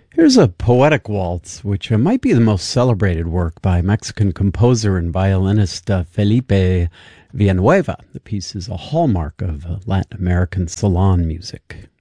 Here's a poetic waltz, which might be the most celebrated work by Mexican composer and violinist Felipe Villanueva. The piece is a hallmark of Latin American salon music.